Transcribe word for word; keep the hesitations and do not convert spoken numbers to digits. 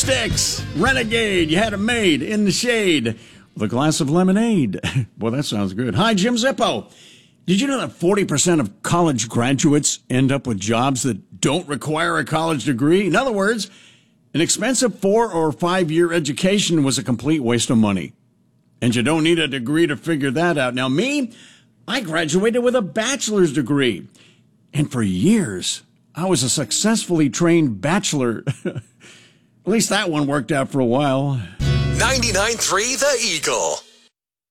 Sticks, renegade, you had a maid in the shade with a glass of lemonade. Boy, that sounds good. Hi, Jim Zippo. Did you know that forty percent of college graduates end up with jobs that don't require a college degree? In other words, an expensive four or five-year education was a complete waste of money. And you don't need a degree to figure that out. Now, me, I graduated with a bachelor's degree. And for years, I was a successfully trained bachelor. At least that one worked out for a while. ninety-nine point three The Eagle.